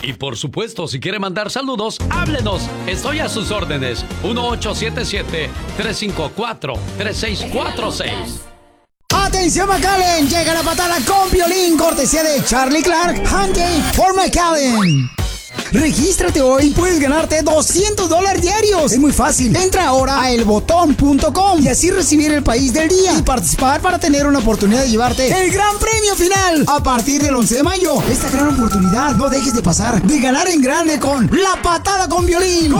Y por supuesto, si quiere mandar saludos, háblenos. Estoy a sus órdenes. 1877-354-3646. ¡Atención, McAllen! Llega la patada con Piolín, cortesía de Charlie Clark, Hunting for McAllen. Regístrate hoy y puedes ganarte $200 diarios. Es muy fácil. Entra ahora a elbotón.com y así recibir el país del día y participar para tener una oportunidad de llevarte el gran premio final a partir del 11 de mayo. Esta gran oportunidad no dejes de pasar, de ganar en grande con La Patada con Piolín.